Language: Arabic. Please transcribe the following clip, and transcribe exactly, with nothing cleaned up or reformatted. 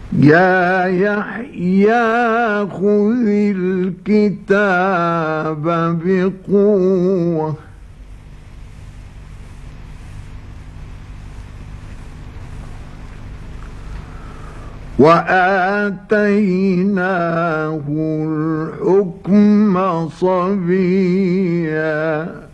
يا يحيى خذ الكتاب بقوة وآتيناه الحكم صبيا